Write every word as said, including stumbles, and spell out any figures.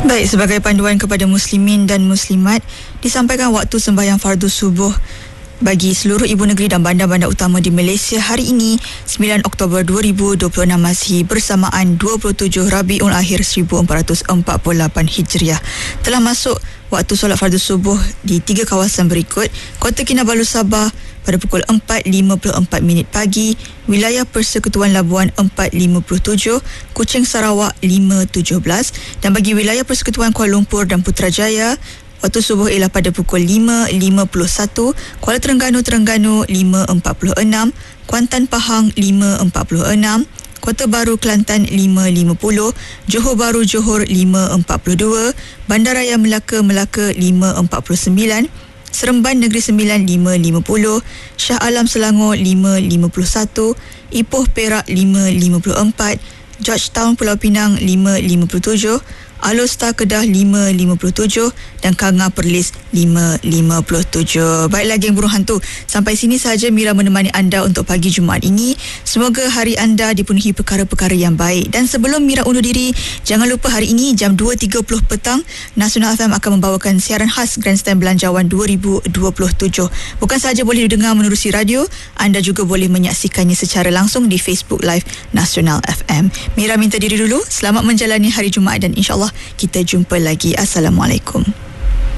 Baik, sebagai panduan kepada muslimin dan muslimat, disampaikan waktu sembahyang fardu subuh bagi seluruh ibu negeri dan bandar-bandar utama di Malaysia hari ini sembilan Oktober dua ribu dua puluh enam Masihi bersamaan dua puluh tujuh Rabiul Akhir seribu empat ratus empat puluh lapan Hijriah. Telah masuk waktu solat fardu subuh di tiga kawasan berikut: Kota Kinabalu Sabah pada pukul empat lima puluh empat minit pagi, wilayah Persekutuan Labuan empat lima puluh tujuh, Kuching Sarawak lima tujuh belas, dan bagi wilayah Persekutuan Kuala Lumpur dan Putrajaya waktu subuh ialah pada pukul lima lima puluh satu, Kuala Terengganu Terengganu lima empat puluh enam, Kuantan Pahang lima empat puluh enam, Kota Baru Kelantan lima lima puluh, Johor Bahru Johor lima empat puluh dua, Bandaraya Melaka Melaka lima empat puluh sembilan, Seremban Negeri Sembilan lima lima puluh, Shah Alam Selangor lima lima puluh satu, Ipoh Perak lima lima puluh empat, Georgetown Pulau Pinang lima lima puluh tujuh, Alor Star Kedah lima lima puluh tujuh dan Kanga Perlis lima lima puluh tujuh. Baiklah geng burung hantu, sampai sini sahaja Mira menemani anda untuk pagi Jumaat ini. Semoga hari anda dipenuhi perkara-perkara yang baik. Dan sebelum Mira undur diri, jangan lupa hari ini jam dua tiga puluh petang Nasional F M akan membawakan siaran khas Grandstand Belanjawan dua ribu dua puluh tujuh. Bukan sahaja boleh didengar menerusi radio, anda juga boleh menyaksikannya secara langsung di Facebook Live Nasional F M. Mira minta diri dulu. Selamat menjalani hari Jumaat dan insya-Allah kita jumpa lagi. Assalamualaikum.